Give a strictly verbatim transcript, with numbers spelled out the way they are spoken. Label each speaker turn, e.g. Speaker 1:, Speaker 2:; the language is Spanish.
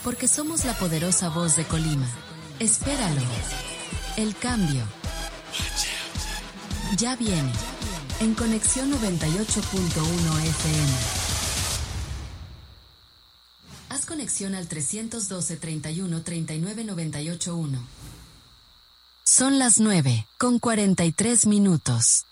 Speaker 1: Porque somos la poderosa voz de Colima. Espéralo. El cambio ya viene. En Conexión noventa y ocho punto uno F M. Haz conexión al trescientos doce, treinta y uno, treinta y nueve, noventa y ocho uno. Son las nueve, con cuarenta y tres minutos.